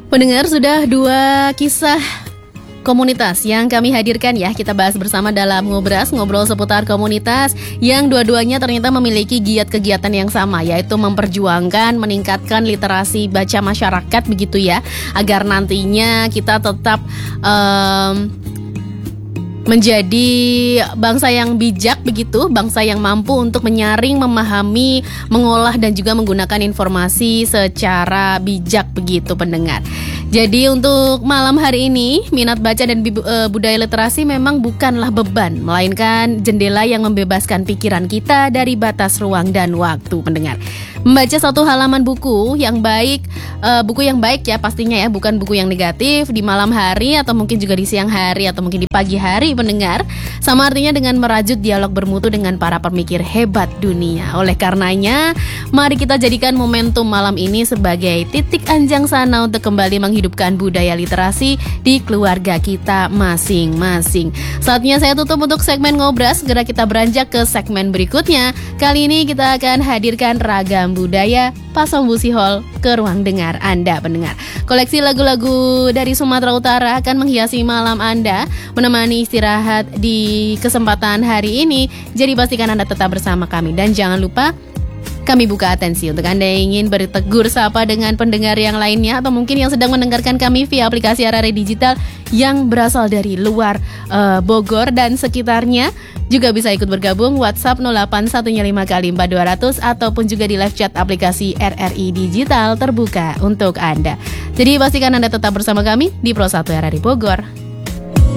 Pendengar, sudah dua kisah komunitas yang kami hadirkan ya. Kita bahas bersama dalam Ngobras, ngobrol seputar komunitas yang dua-duanya ternyata memiliki giat kegiatan yang sama, yaitu memperjuangkan, meningkatkan literasi baca masyarakat begitu ya, agar nantinya kita tetap menjadi bangsa yang bijak begitu, bangsa yang mampu untuk menyaring, memahami, mengolah dan juga menggunakan informasi secara bijak begitu pendengar. Jadi untuk malam hari ini, minat baca dan budaya literasi memang bukanlah beban, melainkan jendela yang membebaskan pikiran kita dari batas ruang dan waktu pendengar. Membaca satu halaman buku yang baik ya pastinya ya, bukan buku yang negatif di malam hari atau mungkin juga di siang hari atau mungkin di pagi hari pendengar, sama artinya dengan merajut dialog bermutu dengan para pemikir hebat dunia. Oleh karenanya, mari kita jadikan momentum malam ini sebagai titik anjang sana untuk kembali menghidupkan budaya literasi di keluarga kita masing-masing. Saatnya saya tutup untuk segmen Ngobras, segera kita beranjak ke segmen berikutnya. Kali ini kita akan hadirkan ragam budaya Pasong Busi Hall ke ruang dengar Anda pendengar. Koleksi lagu-lagu dari Sumatera Utara akan menghiasi malam Anda, menemani istirahat di kesempatan hari ini. Jadi pastikan Anda tetap bersama kami dan jangan lupa kami buka atensi untuk Anda yang ingin bertegur sapa dengan pendengar yang lainnya atau mungkin yang sedang mendengarkan kami via aplikasi RRI Digital yang berasal dari luar Bogor dan sekitarnya. Juga bisa ikut bergabung WhatsApp 0815 ataupun juga di live chat aplikasi RRI Digital terbuka untuk Anda. Jadi pastikan Anda tetap bersama kami di Pro 1 RRI Bogor.